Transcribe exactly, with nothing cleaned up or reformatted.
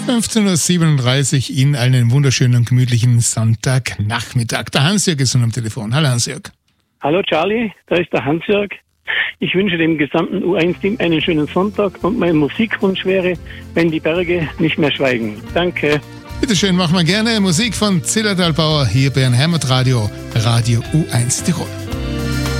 fünfzehn Uhr siebenunddreißig, Ihnen einen wunderschönen und gemütlichen Sonntagnachmittag. Der Hans-Jörg ist nun am Telefon. Hallo Hans-Jörg. Hallo Charlie, da ist der Hans-Jörg. Ich wünsche dem gesamten U eins Team einen schönen Sonntag und mein Musikwunsch wäre, wenn die Berge nicht mehr schweigen. Danke. Bitte schön, machen wir gerne Musik von Zillertal Bauer hier bei Ihrem Heimatradio, Radio U eins Tirol.